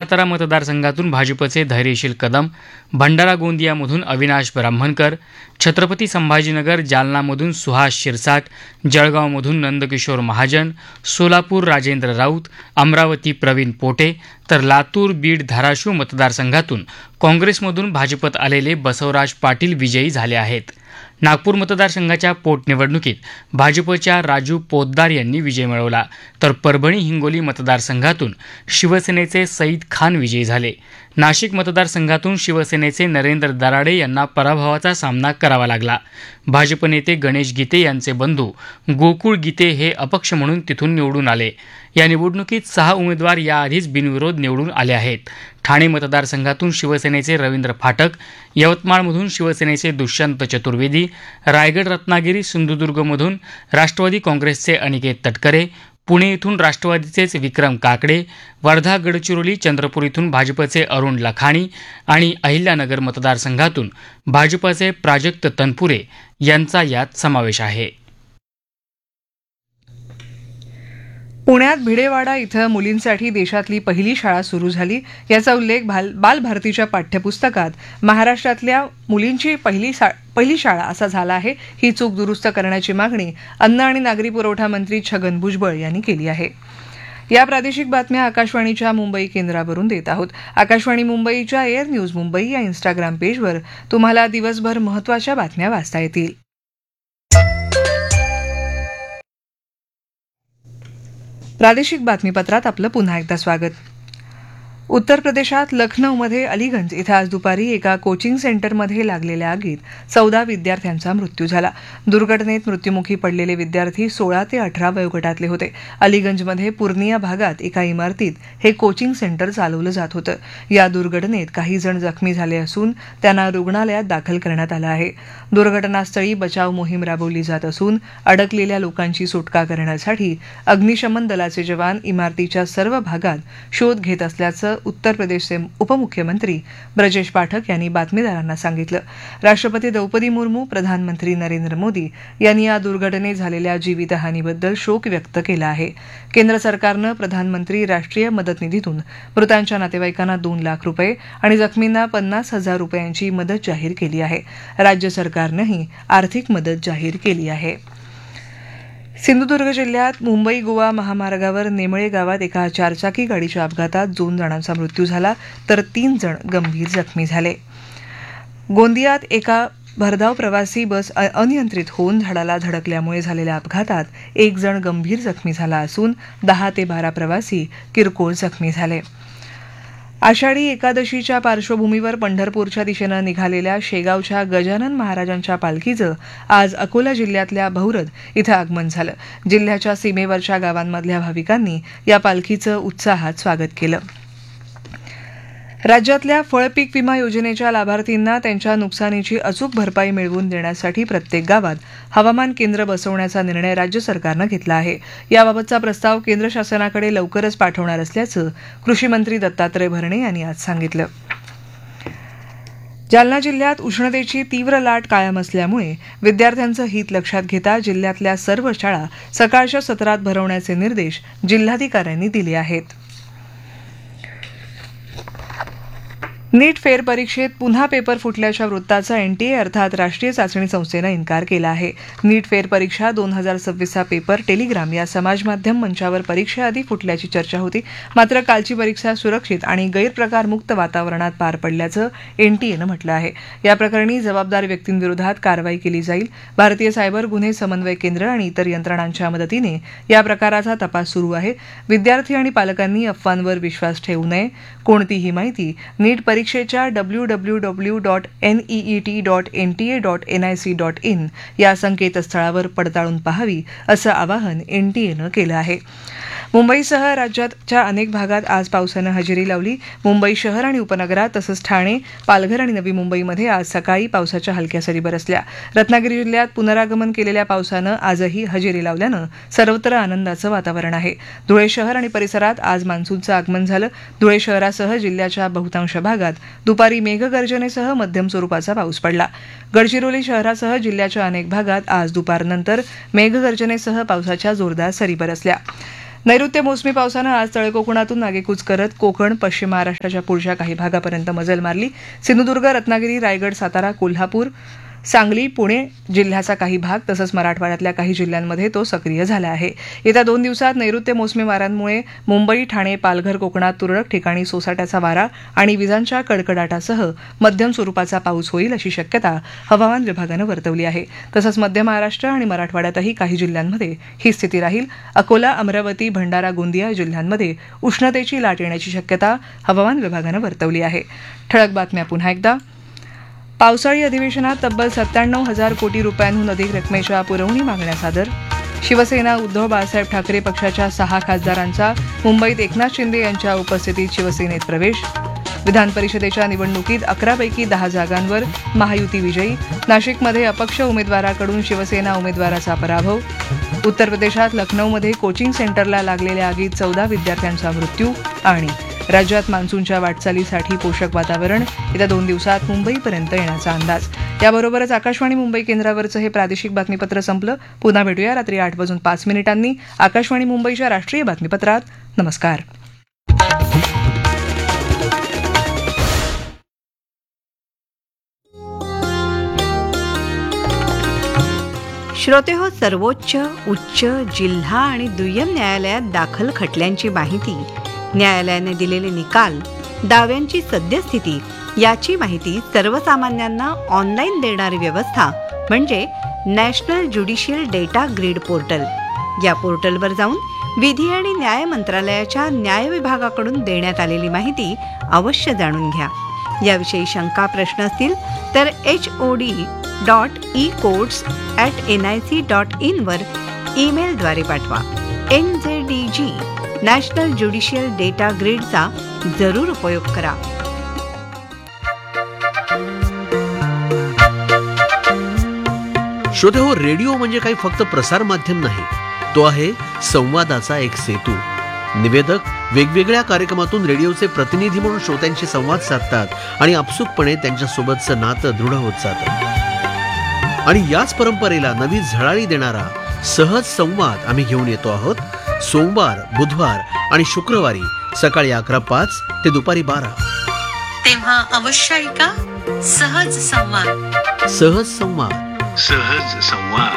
सातारा मतदारसंघातून भाजपचे धैर्यशील कदम, भंडारा गोंदियामधून अविनाश ब्राह्मणकर, छत्रपती संभाजीनगर जालनामधून सुहास शिरसाट, जळगावमधून नंदकिशोर महाजन, सोलापूर राजेंद्र राऊत, अमरावती प्रवीण पोटे, तर लातूर, बीड, धाराशिव मतदारसंघातून काँग्रेसमधून भाजपत आलेले बसवराज पाटील विजयी झाले आहेत. नागपूर मतदारसंघाच्या पोटनिवडणुकीत भाजपच्या राजू पोतदार यांनी विजय मिळवला, तर परभणी हिंगोली मतदारसंघातून शिवसेनेचे सईद खान विजयी झाले. नाशिक मतदारसंघातून शिवसेनेचे नरेंद्र दराडे यांना पराभवाचा सामना करावा लागला. भाजप नेते गणेश गीते यांचे बंधू गोकुळ गीते हे अपक्ष म्हणून तिथून निवडून आले. या निवडणुकीत 6 उमेदवार याआधीच बिनविरोध निवडून आले आहेत. ठाणे मतदारसंघातून शिवसेनेचे रवींद्र फाटक, यवतमाळमधून शिवसेनेचे दुष्यंत चतुर्वेदी, रायगड रत्नागिरी सिंधुदुर्गमधून राष्ट्रवादी काँग्रेसचे अनिकेत तटकरे, पुणे इथून राष्ट्रवादीचेच विक्रम काकडे, वर्धा गडचिरोली चंद्रपूर इथून भाजपचे अरुण लखाणी आणि अहिल्यानगर मतदारसंघातून भाजपचे प्राजक्त तनपुरे यांचा यात समावेश आहे. पुण्यात भिडेवाडा इथं मुलींसाठी देशातली पहिली शाळा सुरू झाली. याचा उल्लेख बालभारतीच्या पाठ्यपुस्तकात महाराष्ट्रातल्या मुलींची पहिली शाळा असा झाला आहे. ही चूक दुरुस्त करण्याची मागणी अन्न आणि नागरी पुरवठा मंत्री छगन भुजबळ यांनी केली आहे. या प्रादेशिक बातम्या आकाशवाणीच्या मुंबई केंद्रावरून देत आहोत. आकाशवाणी मुंबईच्या एअर न्यूज मुंबई या इंस्टाग्राम पेजवर तुम्हाला दिवसभर महत्त्वाच्या बातम्या वाचता येतील. प्रादेशिक बातमीपत्रात आपलं पुन्हा एकदा स्वागत. उत्तर प्रदेशात लखनौमध्ये अलीगंज इथं आज दुपारी एका कोचिंग सेंटरमध्ये लागलेल्या आगीत 14 विद्यार्थ्यांचा मृत्यू झाला. दुर्घटनेत मृत्युमुखी पडलेले विद्यार्थी 16 ते 18 वयोगटातले होते. अलीगंजमध्ये पूर्निया भागात एका इमारतीत हे कोचिंग सेंटर चालवलं जात होतं. या दुर्घटनेत काही जण जखमी झाले असून त्यांना रुग्णालयात दाखल करण्यात आलं आहे. दुर्घटनास्थळी बचाव मोहीम राबवली जात असून अडकलेल्या लोकांची सुटका करण्यासाठी अग्निशमन दलाचे जवान इमारतीच्या सर्व भागात शोध घेत असल्याचं उत्तर प्रदेशचे उपमुख्यमंत्री ब्रजेश पाठक यांनी बातमीदारांना सांगितलं. राष्ट्रपती द्रौपदी मुर्मू, प्रधानमंत्री नरेंद्र मोदी यांनी या दुर्घटनेत झालेल्या जीवितहानीबद्दल शोक व्यक्त केला आहे. केंद्र सरकारनं प्रधानमंत्री राष्ट्रीय मदत निधीतून मृतांच्या नातेवाईकांना 2 लाख रुपये आणि जखमींना 50,000 रुपयांची मदत जाहीर केली आहे. राज्य सरकारनंही आर्थिक मदत जाहीर केली आहे. सिंधुदुर्ग जिल्ह्यात मुंबई गोवा महामार्गावर नेमळे गावात एका 4चाकी गाडीच्या अपघातात 2 जणांचा मृत्यू झाला, तर 3 जण गंभीर जखमी झाले. गोंदियात एका भरधाव प्रवासी बस अनियंत्रित होऊन झाडाला धडकल्यामुळे झालेल्या अपघातात 1 जण गंभीर जखमी झाला असून 10 ते 12 प्रवासी किरकोळ जखमी झाले. आषाढी एकादशीच्या पार्श्वभूमीवर पंढरपूरच्या दिशेनं निघालेल्या शेगावच्या गजानन महाराजांच्या पालखीचं आज अकोला जिल्ह्यातल्या भौरद इथं आगमन झालं. जिल्ह्याच्या सीमेवरच्या गावांमधल्या भाविकांनी या पालखीचं उत्साहात स्वागत केलं. राज्यातल्या फळपीक विमा योजनेच्या लाभार्थींना त्यांच्या नुकसानीची अचूक भरपाई मिळवून देण्यासाठी प्रत्येक गावात हवामान केंद्र बसवण्याचा निर्णय राज्य सरकारनं घेतला आहे. याबाबतचा प्रस्ताव केंद्र शासनाकडे लवकरच पाठवणार असल्याचं कृषी मंत्री दत्तात्रय भरणे यांनी आज सांगितलं. जालना जिल्ह्यात उष्णतेची तीव्र लाट कायम असल्यामुळे विद्यार्थ्यांचं हित लक्षात घेता जिल्ह्यातल्या सर्व शाळा सकाळच्या सत्रात भरवण्याचे निर्देश जिल्हाधिकाऱ्यांनी दिले आहेत. नीट फेरपरीक्षेत पुन्हा पेपर फुटल्याच्या वृत्ताचा एनटीए अर्थात राष्ट्रीय चाचणी संस्थेनं इन्कार केला आहे. नीट फेरपरीक्षा 2026 पेपर टेलिग्राम या समाजमाध्यम मंचावर परीक्षेआधी फुटल्याची चर्चा होती. मात्र कालची परीक्षा सुरक्षित आणि गैरप्रकारमुक्त वातावरणात पार पडल्याचं एनटीएनं म्हटलं आहे. या प्रकरणी जबाबदार व्यक्तींविरोधात कारवाई केली जाईल. भारतीय सायबर गुन्हे समन्वय केंद्र आणि इतर यंत्रणांच्या मदतीने या प्रकाराचा तपास सुरू आहे. विद्यार्थी आणि पालकांनी अफवांवर विश्वास ठेवू नये. कोणतीही माहिती नीट परीक्षेच्या www.net.nta.nic.in या संकेतस्थळावर पडताळून पाहावी असं आवाहन एनटीएनं केलं आहे. मुंबईसह राज्याच्या अनेक भागात आज पावसानं हजेरी लावली. मुंबई शहर आणि उपनगरात तसंच ठाणे, पालघर आणि नवी मुंबईमध्ये आज सकाळी पावसाच्या हलक्या सरी बरसल्या. रत्नागिरी जिल्ह्यात पुनरागमन केलेल्या पावसानं आजही हजेरी लावल्यानं सर्वत्र आनंदाचं वातावरण आहे. धुळे शहर आणि परिसरात आज मान्सूनचं आगमन झालं. धुळे शहरासह जिल्ह्याच्या बहुतांश भागात दुपारी मेघगर्जनेसह मध्यम स्वरूपाचा पाऊस पडला. गडचिरोली शहरासह जिल्ह्याच्या अनेक भागात आज दुपारनंतर मेघगर्जनेसह पावसाच्या जोरदार सरी बरसल्या. नैऋत्य मोसमी पावसानं आज तळकोकणातून आगेकूच करत कोकण पश्चिम महाराष्ट्राच्या पुढच्या काही भागापर्यंत मजल मारली. सिंधुदुर्ग, रत्नागिरी, रायगड, सातारा, कोल्हापूर, सांगली, पुणे जिल्ह्याचा काही भाग तसंच मराठवाड्यातल्या काही जिल्ह्यांमध्ये तो सक्रिय झाला आहे. येत्या 2 दिवसात नैऋत्य मोसमी वाऱ्यांमुळे मुंबई, ठाणे, पालघर, कोकणात तुरळक ठिकाणी सोसाट्याचा वारा आणि विजांच्या कडकडाटासह मध्यम स्वरूपाचा पाऊस होईल अशी शक्यता हवामान विभागानं वर्तवली आहे. तसंच मध्य महाराष्ट्र आणि मराठवाड्यातही काही जिल्ह्यांमध्ये ही स्थिती राहील. अकोला, अमरावती, भंडारा, गोंदिया जिल्ह्यांमध्ये उष्णतेची लाट येण्याची शक्यता हवामान विभागानं वर्तवली आहे. ठळक बातम्या पुन्हा एकदा. पावसाळी अधिवेशनात तब्बल 97,000 कोटी रुपयांहून अधिक रकमेच्या पुरवणी मागण्या सादर. शिवसेना, उद्धव बाळासाहेब ठाकरे पक्षाच्या 6 खासदारांचा मुंबईत एकनाथ शिंदे यांच्या उपस्थितीत शिवसेनेत प्रवेश. विधान परिषदेच्या निवडणुकीत 11 पैकी 10 जागांवर महायुती विजयी. नाशिकमध्ये अपक्ष उमेदवाराकडून शिवसेना उमेदवाराचा पराभव. उत्तर प्रदेशात लखनौमध्ये कोचिंग सेंटरला लागलेल्या आगीत 14 विद्यार्थ्यांचा मृत्यू. आणि राज्यात मान्सूनच्या वाटचालीसाठी पोषक वातावरण, येत्या 2 दिवसात मुंबईपर्यंत येण्याचा अंदाज. याबरोबरच आकाशवाणी मुंबई केंद्रावरचं हे प्रादेशिक बातमीपत्र संपलं. पुन्हा भेटूया रात्री 8:05 आकाशवाणी मुंबईच्या राष्ट्रीय बातमीपत्रात. नमस्कार. श्रोतेहो, सर्वोच्च, उच्च, जिल्हा आणि दुय्यम न्यायालयात दाखल खटल्यांची माहिती, न्यायालयाने दिलेले निकाल, दाव्यांची सद्यस्थिती याची माहिती सर्वसामान्यांना ऑनलाईन देणारी व्यवस्था म्हणजे national judicial data grid portal. या पोर्टलवर जाऊन विधी आणि न्याय मंत्रालयाच्या न्याय विभागाकडून देण्यात आलेली माहिती अवश्य जाणून घ्या. याविषयी शंका, प्रश्न असतील तर hod.ecourts@nic.in वर ईमेलद्वारे पाठवा. NJDG नॅशनल ज्युडिशियल डेटा ग्रीडचा जरूर उपयोग करा. श्रोतेहो, रेडिओ म्हणजे काही फक्त प्रसार माध्यम नाही, तो आहे संवादाचा एक सेतू. निवेदक वेगवेगळ्या कार्यक्रमातून रेडिओचे प्रतिनिधी म्हणून श्रोत्यांशी संवाद साधतात आणि आपसुकपणे त्यांच्यासोबतचं नातं दृढ होत जातं. आणि याच परंपरेला नवी झळाळी देणारा सहज संवाद आम्ही घेऊन येतो आहोत. सोमवार, बुधवार आणि शुक्रवारी सकाळी 11:05 ते दुपारी 12. तेव्हा अवश्य ऐका सहज संवाद. सहज संवाद. सहज संवाद.